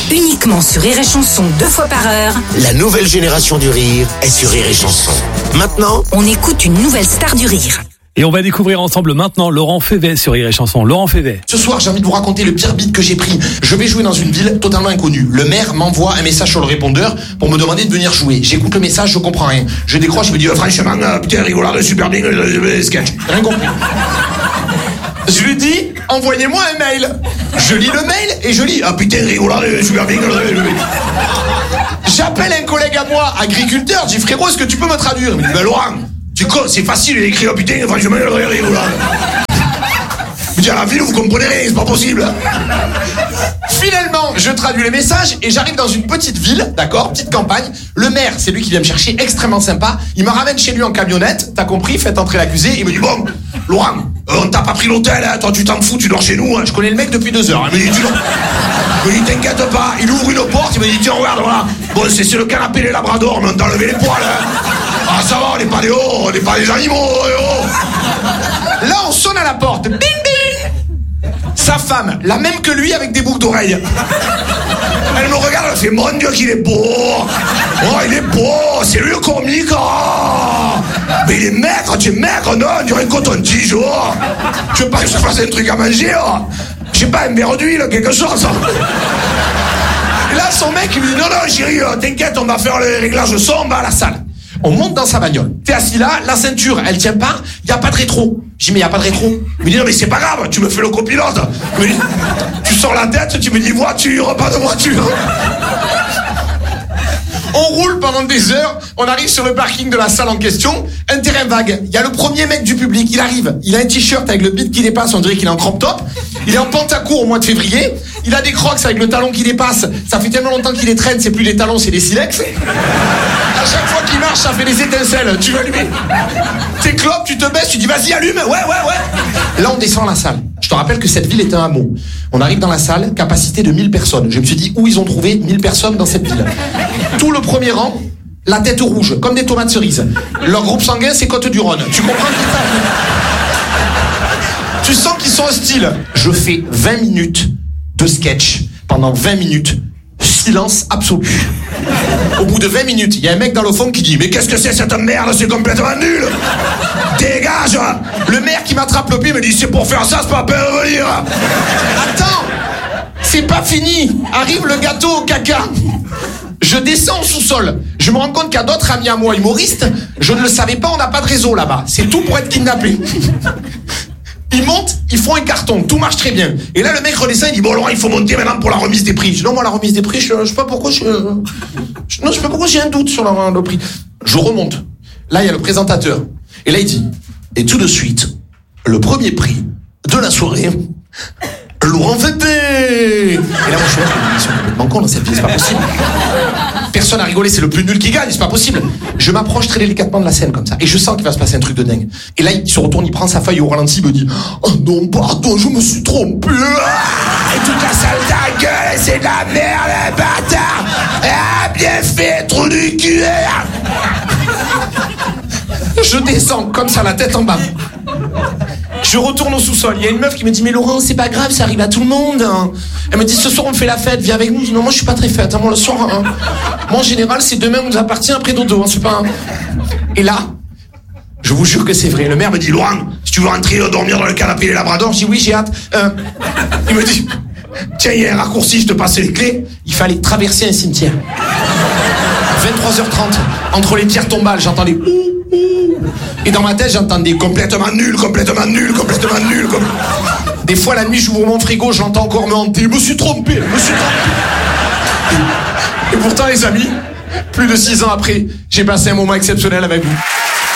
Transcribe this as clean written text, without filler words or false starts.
Uniquement sur Rire et Chanson 2 fois par heure. La nouvelle génération du rire est sur Rire et Chanson. Maintenant, On écoute une nouvelle star du rire. Et on va découvrir ensemble maintenant Laurent Févet sur Rire et Chanson. Laurent Févet. Ce soir, j'ai envie de vous raconter le pire beat que j'ai pris. Je vais jouer dans une ville totalement inconnue. Le maire m'envoie un message sur le répondeur pour me demander de venir jouer. J'écoute le message, je comprends rien. Je décroche, je me dis franchement, putain, rigolard, super bien, sketch. Rien compris. Je lui dis, envoyez-moi un mail. Je lis le mail et je lis, putain, rigolard, super bien. J'appelle un collègue à moi, agriculteur, je dis frérot, est-ce que tu peux me traduire? Il me dit, Laurent, tu con, c'est facile d'écrire, putain, franchement, rigolard. Je dis, à la ville, vous comprenez rien, c'est pas possible. Finalement, je traduis les messages et j'arrive dans une petite ville, d'accord, petite campagne. Le maire, c'est lui qui vient me chercher, extrêmement sympa. Il me ramène chez lui en camionnette, t'as compris, faites entrer l'accusé. Il me dit, bon, Laurent, on t'a pas pris l'hôtel, hein, toi tu t'en fous, tu dors chez nous. Hein. Je connais le mec depuis 2 heures. Il me dit, tu dors. Il me dit, t'inquiète pas. Il ouvre une porte, il me dit, tiens, regarde, voilà. Bon, c'est le canapé des labradors, mais on t'a levé les poils. Hein. Ah, ça va, on n'est pas des hauts, on n'est pas des animaux. Là, on sonne à la porte. Bing, bing. Sa femme, la même que lui avec des boucles d'oreilles. Elle me regarde, elle fait, mon Dieu qu'il est beau. Oh, il est beau, c'est lui le comique. Oh. Mais il est maigre, tu es maigre, non, on dirait un coton-tige. Oh. Tu veux pas que je te fasse un truc à manger? Oh. Je sais pas, un verre d'huile, quelque chose. Et là, son mec, il me dit, non, chérie, t'inquiète, on va faire les réglages son, on va à la salle. On monte dans sa bagnole. T'es assis là, la ceinture, elle tient pas, y a pas de rétro. J'ai dit, mais y a pas de rétro. Il me dit, non, mais c'est pas grave, tu me fais le copilote. Il me dit, tu sors la tête, tu me dis voiture, pas de voiture. On roule pendant des heures, on arrive sur le parking de la salle en question, un terrain vague. Il y a le premier mec du public, il arrive, il a un t-shirt avec le bit qui dépasse, on dirait qu'il est en crop top. Il est en pantacourt au mois de février, il a des crocs avec le talon qui dépasse, ça fait tellement longtemps qu'il les traîne, c'est plus des talons, c'est des silex. À chaque fois qu'il marche, ça fait des étincelles, tu veux allumer. T'es clopes, tu te baisses, tu dis vas-y allume, ouais. Là on descend la salle. Je te rappelle que cette ville est un hameau. On arrive dans la salle, capacité de 1000 personnes. Je me suis dit où ils ont trouvé 1000 personnes dans cette ville. Tout le premier rang, la tête rouge, comme des tomates cerises. Leur groupe sanguin, c'est Côte-du-Rhône. Tu comprends ça? Tu sens qu'ils sont hostiles. Je fais 20 minutes de sketch. Pendant 20 minutes, silence absolu. Au bout de 20 minutes, il y a un mec dans le fond qui dit « Mais qu'est-ce que c'est cette merde? C'est complètement nul! Dégage !» Le maire qui m'attrape le pied me dit « C'est pour faire ça, c'est pas la peine de venir !» Attends! C'est pas fini! Arrive le gâteau au caca. Je descends au sous-sol. Je me rends compte qu'il y a d'autres amis à moi humoristes. Je ne le savais pas, on n'a pas de réseau là-bas. C'est tout pour être kidnappé. Ils montent, ils font un carton, tout marche très bien. Et là, le mec redescend, il dit, bon, Laurent, il faut monter maintenant pour la remise des prix. Je dis, non, moi, la remise des prix, je sais pas pourquoi j'ai un doute sur le prix. Je remonte. Là, il y a le présentateur. Et là, il dit, et tout de suite, le premier prix de la soirée, Laurent Févet. Et là, moi, je suis là, ils sont complètement cons dans cette vie, c'est pas possible. Personne n'a rigolé, c'est le plus nul qui gagne, c'est pas possible. Je m'approche très délicatement de la scène comme ça, et je sens qu'il va se passer un truc de dingue. Et là, il se retourne, il prend sa feuille au ralenti, il me dit, oh non, pardon, je me suis trompé. Et toute la salle ta gueule, c'est de la merde, bâtard. Ah, bien fait, trou du cul. Je descends comme ça, la tête en bas. Je retourne au sous-sol. Il y a une meuf qui me dit, mais Laurent, c'est pas grave, ça arrive à tout le monde. Elle me dit, ce soir on fait la fête, viens avec nous. Je dis, non, moi je suis pas très fête, moi le soir. Moi en général, c'est demain on nous appartient après dodo. C'est pas. Et là, je vous jure que c'est vrai. Le maire me dit, Laurent, si tu veux rentrer dormir dans le canapé des labradors, je dis oui, j'ai hâte. Il me dit, tiens, il y a un raccourci, je te passe les clés. Il fallait traverser un cimetière. 23h30, entre les pierres tombales, j'entendais ouh. Et dans ma tête, j'entendais complètement nul. Des fois, la nuit, j'ouvre mon frigo, j'entends encore me hanter. Je me suis trompé. Et pourtant, les amis, plus de 6 ans après, j'ai passé un moment exceptionnel avec vous.